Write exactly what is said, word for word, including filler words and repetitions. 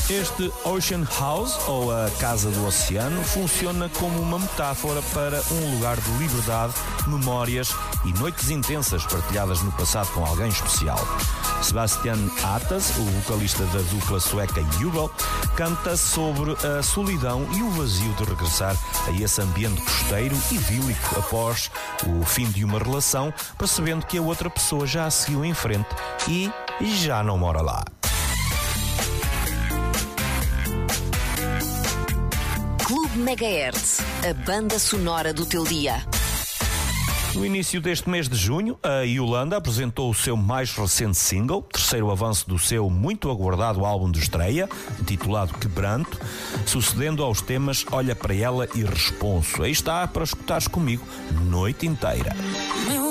Este Ocean House, ou a Casa do Oceano, funciona como uma metáfora para um lugar de liberdade, memórias e noites intensas partilhadas no passado com alguém especial. Sebastian Atas, o vocalista da dupla sueca Jubel, canta sobre a solidão e o vazio de regressar a esse ambiente costeiro e idílico após o fim de uma relação, percebendo que a outra pessoa já a seguiu em frente e já não mora lá. Clube Megahertz, a banda sonora do teu dia. No início deste mês de junho, a Yolanda apresentou o seu mais recente single, terceiro avanço do seu muito aguardado álbum de estreia, intitulado Quebranto, sucedendo aos temas Olha para Ela e Responso. Aí está para escutares comigo noite inteira. Meu